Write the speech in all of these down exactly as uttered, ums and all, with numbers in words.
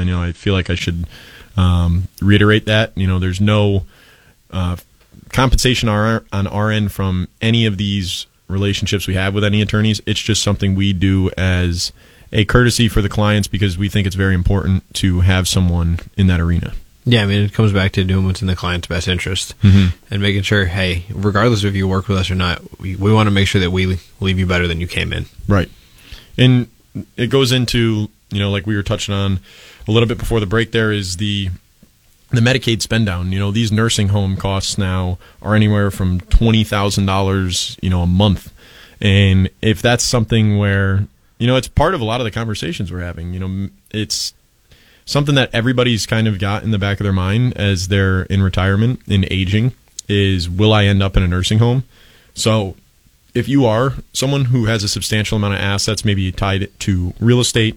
I know I feel like I should um, reiterate that. You know, there's no uh, compensation on our, on our end from any of these relationships we have with any attorneys. It's just something we do as a courtesy for the clients because we think it's very important to have someone in that arena. Yeah, I mean, it comes back to doing what's in the client's best interest mm-hmm. and making sure, hey, regardless if you work with us or not, we, we want to make sure that we leave you better than you came in. Right. And it goes into, you know, like we were touching on a little bit before the break there, is the the Medicaid spend down. You know, these nursing home costs now are anywhere from twenty thousand dollars, you know, a month. And if that's something where, you know, it's part of a lot of the conversations we're having, you know, it's something that everybody's kind of got in the back of their mind as they're in retirement and aging is, will I end up in a nursing home? So if you are someone who has a substantial amount of assets, maybe tied to real estate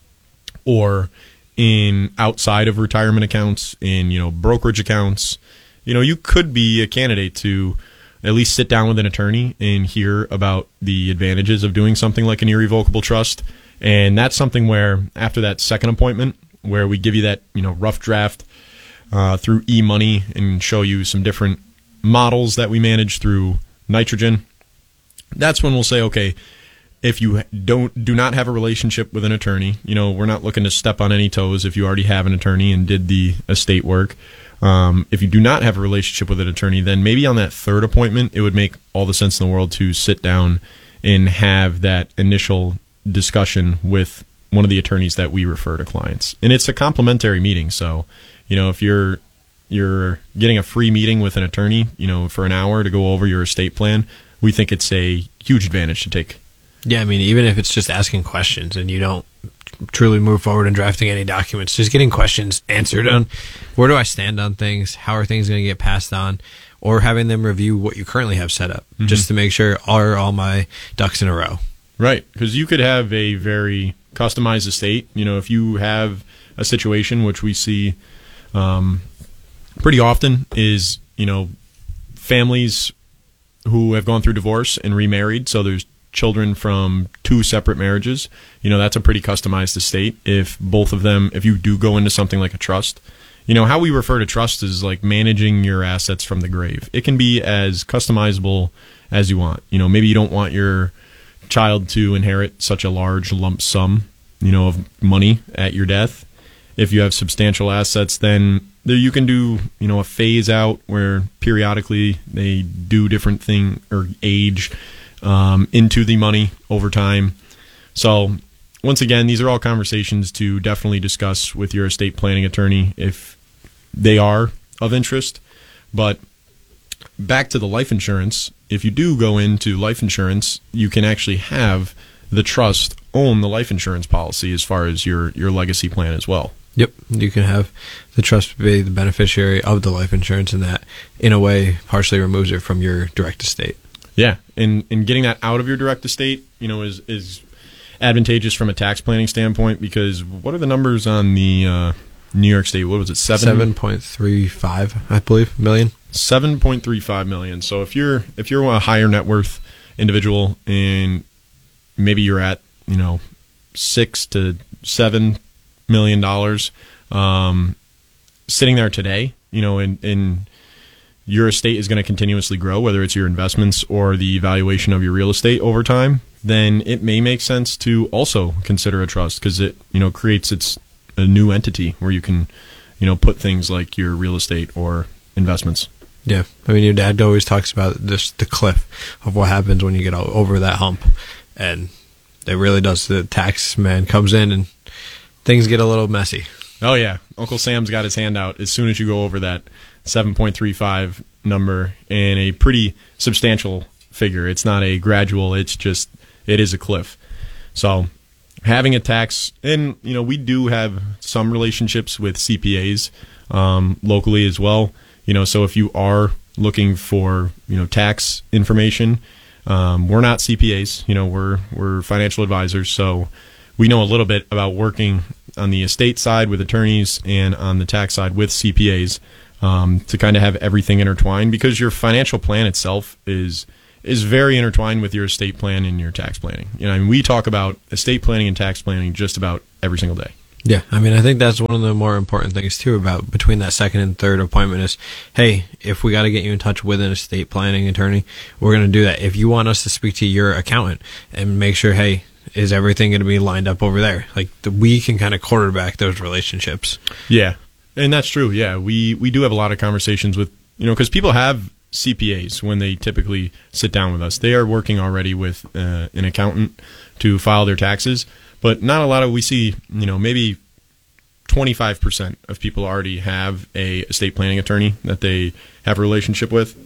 or in outside of retirement accounts, in, you know, brokerage accounts, you know, you could be a candidate to at least sit down with an attorney and hear about the advantages of doing something like an irrevocable trust. And that's something where after that second appointment, where we give you that, you know, rough draft uh, through eMoney and show you some different models that we manage through Nitrogen, that's when we'll say, okay, if you don't do not have a relationship with an attorney, you know, we're not looking to step on any toes if you already have an attorney and did the estate work. Um, if you do not have a relationship with an attorney, then maybe on that third appointment, it would make all the sense in the world to sit down and have that initial discussion with one of the attorneys that we refer to clients. And it's a complimentary meeting. So, you know, if you're you're getting a free meeting with an attorney, you know, for an hour to go over your estate plan, we think it's a huge advantage to take. Yeah, I mean, even if it's just asking questions and you don't truly move forward in drafting any documents, just getting questions answered on where do I stand on things, how are things going to get passed on, or having them review what you currently have set up, mm-hmm. just to make sure are all my ducks in a row. Right, because you could have a very customized estate. You know, if you have a situation, which we see um, pretty often, is, you know, families who have gone through divorce and remarried, so there's children from two separate marriages, you know, that's a pretty customized estate. If both of them, if you do go into something like a trust, you know, how we refer to trust is like managing your assets from the grave. It can be as customizable as you want. You know, maybe you don't want your child to inherit such a large lump sum, you know, of money at your death. If you have substantial assets, then there you can do, you know, a phase out where periodically they do different thing or age um, into the money over time. So once again, these are all conversations to definitely discuss with your estate planning attorney if they are of interest. But back to the life insurance, if you do go into life insurance, you can actually have the trust own the life insurance policy as far as your, your legacy plan as well. Yep, you can have the trust be the beneficiary of the life insurance, and that, in a way, partially removes it from your direct estate. Yeah, and, and getting that out of your direct estate, you know, is is advantageous from a tax planning standpoint, because what are the numbers on the uh, New York State? What was it? Seven seven point three five, I believe, million. Seven point three five million. So if you're if you're a higher net worth individual and maybe you're at, you know, six to seven million dollars um, sitting there today, you know, and, and your estate is going to continuously grow, whether it's your investments or the valuation of your real estate over time, then it may make sense to also consider a trust, because it, you know, creates its a new entity where you can, you know, put things like your real estate or investments. Yeah, I mean, your dad always talks about this, the cliff of what happens when you get over that hump, and it really does. The tax man comes in and things get a little messy. Oh, yeah. Uncle Sam's got his hand out as soon as you go over that seven point three five number, and a pretty substantial figure. It's not a gradual, it's just, it is a cliff. So having a tax, and, you know, we do have some relationships with C P As um, locally as well. You know, so if you are looking for, you know, tax information, um, we're not C P As. You know, we're we're financial advisors, so we know a little bit about working on the estate side with attorneys and on the tax side with C P As um, to kind of have everything intertwined, because your financial plan itself is is very intertwined with your estate plan and your tax planning. You know, I mean, we talk about estate planning and tax planning just about every single day. Yeah, I mean, I think that's one of the more important things too about between that second and third appointment is, hey, if we got to get you in touch with an estate planning attorney, we're going to do that. If you want us to speak to your accountant and make sure, hey, is everything going to be lined up over there? Like the, we can kind of quarterback those relationships. Yeah, and that's true. Yeah, we we do have a lot of conversations with, you know, because people have C P As when they typically sit down with us. They are working already with uh, an accountant to file their taxes. But not a lot of, we see, you know, maybe twenty-five percent of people already have a estate planning attorney that they have a relationship with.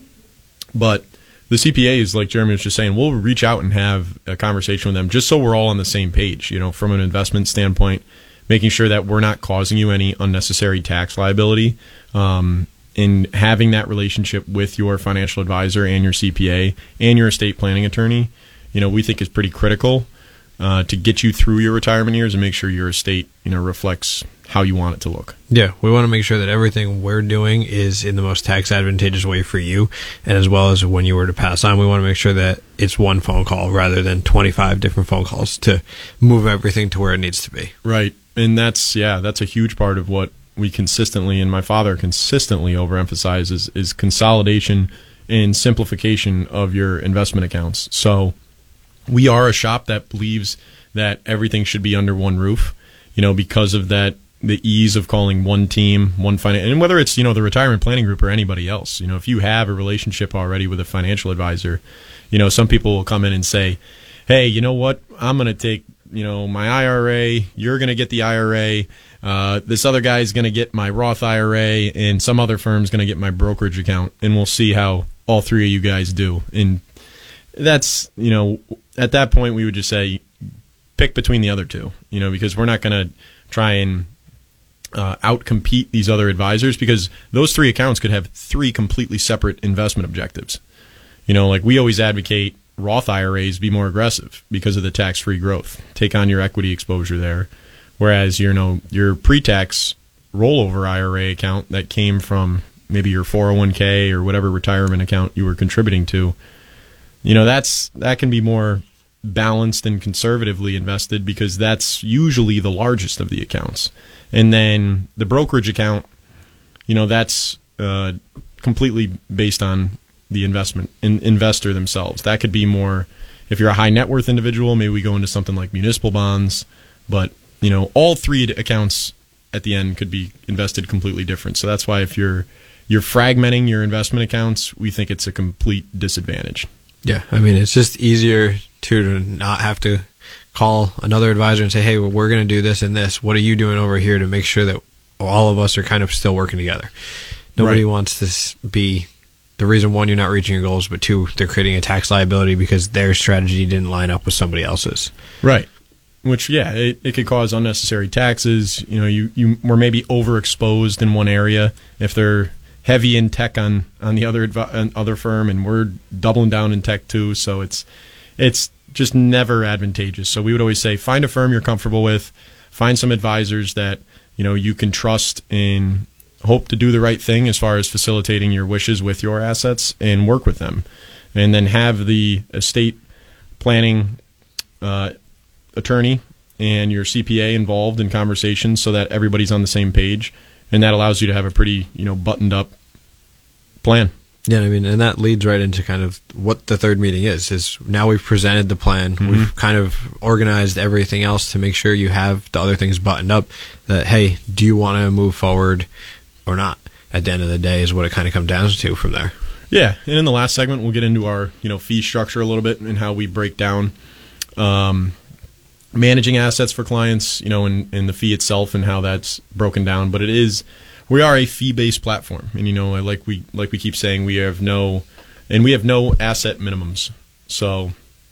But the C P As, like Jeremy was just saying, we'll reach out and have a conversation with them just so we're all on the same page, you know, from an investment standpoint, making sure that we're not causing you any unnecessary tax liability. Um, in having that relationship with your financial advisor and your C P A and your estate planning attorney, you know, we think is pretty critical. Uh, to get you through your retirement years and make sure your estate, you know, reflects how you want it to look. Yeah, we want to make sure that everything we're doing is in the most tax advantageous way for you, and as well as when you were to pass on, we want to make sure that it's one phone call rather than twenty-five different phone calls to move everything to where it needs to be. Right, and that's, yeah, that's a huge part of what we consistently, and my father consistently overemphasizes, is consolidation and simplification of your investment accounts. So we are a shop that believes that everything should be under one roof, you know, because of that, the ease of calling one team, one finance, and whether it's, you know, the retirement planning group or anybody else, you know, if you have a relationship already with a financial advisor, you know, some people will come in and say, hey, you know what, I'm going to take, you know, my I R A, you're going to get the I R A, uh, this other guy's going to get my Roth I R A, and some other firm's going to get my brokerage account, and we'll see how all three of you guys do. And that's, you know, at that point we would just say pick between the other two, you know, because we're not going to try and uh, outcompete these other advisors, because those three accounts could have three completely separate investment objectives. You know, like we always advocate Roth I R As be more aggressive because of the tax-free growth. Take on your equity exposure there. Whereas, you know, your pre-tax rollover I R A account that came from maybe your four oh one k or whatever retirement account you were contributing to, you know, that's that can be more balanced and conservatively invested because that's usually the largest of the accounts. And then the brokerage account, you know, that's uh, completely based on the investment in, investor themselves. That could be more, if you're a high net worth individual, maybe we go into something like municipal bonds. But, you know, all three accounts at the end could be invested completely different. So that's why if you're you're fragmenting your investment accounts, we think it's a complete disadvantage. Yeah, I mean, it's just easier to not have to call another advisor and say, hey, well, we're going to do this and this. What are you doing over here to make sure that all of us are kind of still working together? Nobody right. wants this be the reason, one, you're not reaching your goals, but two, they're creating a tax liability because their strategy didn't line up with somebody else's. Right. Which, yeah, it, it could cause unnecessary taxes. You know, you, you were maybe overexposed in one area. If they're heavy in tech on, on the other advi- other firm, and we're doubling down in tech too, so it's it's just never advantageous. So we would always say, find a firm you're comfortable with, find some advisors that, you know, you can trust and hope to do the right thing as far as facilitating your wishes with your assets, and work with them. And then have the estate planning uh, attorney and your C P A involved in conversations so that everybody's on the same page. And that allows you to have a pretty, you know, buttoned up plan. Yeah, I mean, and that leads right into kind of what the third meeting is, is now we've presented the plan. Mm-hmm. We've kind of organized everything else to make sure you have the other things buttoned up, that, hey, do you want to move forward or not? At the end of the day is what it kind of comes down to from there. Yeah, and in the last segment, we'll get into our, you know, fee structure a little bit and how we break down um, managing assets for clients, you know, and, and the fee itself and how that's broken down. But it is, we are a fee-based platform, and, you know, like we like we keep saying, we have no, and we have no asset minimums. So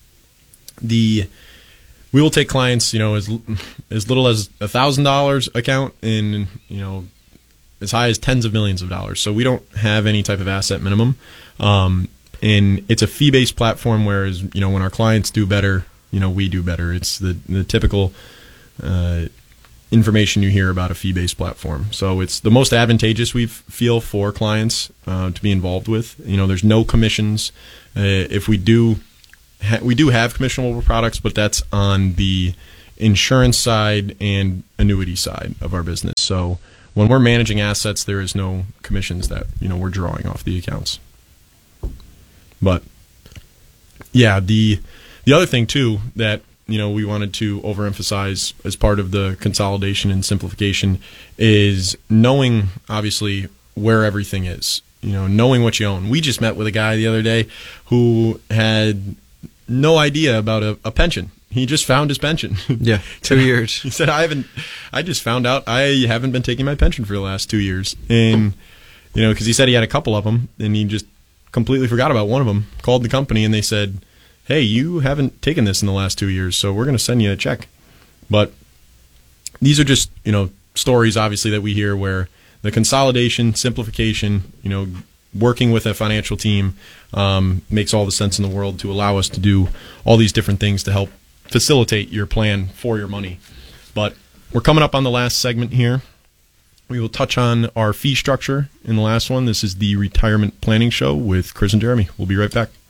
the we will take clients, you know, as as little as a thousand dollars account, and, you know, as high as tens of millions of dollars. So we don't have any type of asset minimum, um, and it's a fee-based platform. Whereas, you know, when our clients do better, you know, we do better. It's the the typical uh, information you hear about a fee-based platform. So it's the most advantageous we feel for clients uh, to be involved with. You know, there's no commissions. Uh, if we do, ha- we do have commissionable products, but that's on the insurance side and annuity side of our business. So when we're managing assets, there is no commissions that, you know, we're drawing off the accounts. But yeah, the the other thing too that, you know, we wanted to overemphasize as part of the consolidation and simplification is knowing, obviously, where everything is. You know, knowing what you own. We just met with a guy the other day who had no idea about a, a pension. He just found his pension. Yeah, two years. He said, I haven't, I just found out I haven't been taking my pension for the last two years. And, you know, because he said he had a couple of them, and he just completely forgot about one of them, called the company, and they said, hey, you haven't taken this in the last two years, so we're going to send you a check. But these are just, you know, stories, obviously, that we hear where the consolidation, simplification, you know, working with a financial team um, makes all the sense in the world to allow us to do all these different things to help facilitate your plan for your money. But we're coming up on the last segment here. We will touch on our fee structure in the last one. This is the Retirement Planning Show with Chris and Jeremy. We'll be right back.